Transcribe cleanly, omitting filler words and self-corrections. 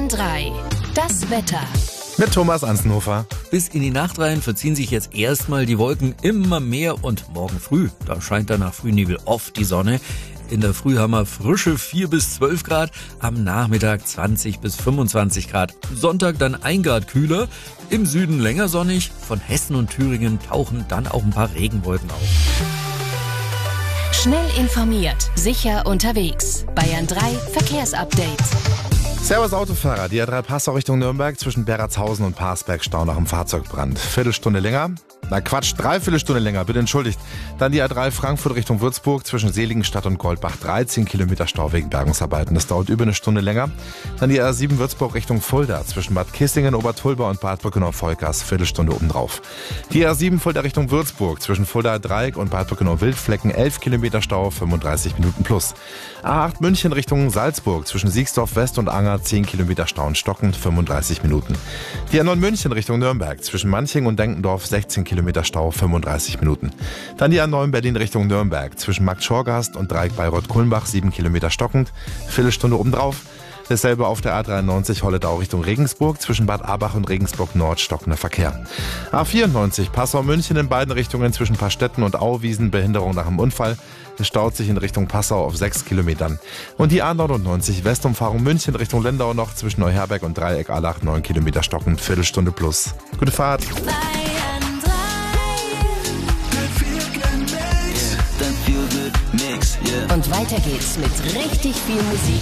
Bayern 3. Das Wetter. Mit Thomas Anzenhofer. Bis in die Nacht rein verziehen sich jetzt erstmal die Wolken immer mehr und morgen früh, da scheint dann nach Frühnebel oft die Sonne. In der Früh haben wir frische 4 bis 12 Grad, am Nachmittag 20 bis 25 Grad. Sonntag dann 1 Grad kühler, im Süden länger sonnig, von Hessen und Thüringen tauchen dann auch ein paar Regenwolken auf. Schnell informiert, sicher unterwegs. Bayern 3 Verkehrsupdate. Servus Autofahrer, die A3 Passau Richtung Nürnberg zwischen Berratshausen und Parsberg Stau nach dem Fahrzeugbrand. Viertelstunde länger. Dreiviertelstunde länger, bitte entschuldigt. Dann die A3 Frankfurt Richtung Würzburg zwischen Seligenstadt und Goldbach. 13 Kilometer Stau wegen Bergungsarbeiten. Das dauert über eine Stunde länger. Dann die A7 Würzburg Richtung Fulda zwischen Bad Kissingen, Obertulba und Bad Brückenau-Volkers. Viertelstunde obendrauf. Die A7 Fulda Richtung Würzburg zwischen Fulda Dreieck und Bad Brückenau-Wildflecken. 11 Kilometer Stau, 35 Minuten plus. A8 München Richtung Salzburg zwischen Siegsdorf West und Anger. 10 Kilometer Stau und stockend, 35 Minuten. Die A9 München Richtung Nürnberg zwischen Manching und Denkendorf. 16 Kilometer Stau, 35 Minuten. Dann die A9 Berlin Richtung Nürnberg zwischen Markt-Schorgast und Dreieck Bayreuth-Kulmbach, 7 Kilometer stockend, Viertelstunde obendrauf. Dasselbe auf der A93 Holledau Richtung Regensburg zwischen Bad Abach und Regensburg Nord stockender Verkehr. A94 Passau-München in beiden Richtungen zwischen Pastetten und Auwiesen, Behinderung nach dem Unfall. Es staut sich in Richtung Passau auf 6 Kilometern. Und die A99 Westumfahrung München Richtung Lendau noch zwischen Neuherberg und Dreieck Allach 9 Kilometer stockend, Viertelstunde plus. Gute Fahrt. Und weiter geht's mit richtig viel Musik.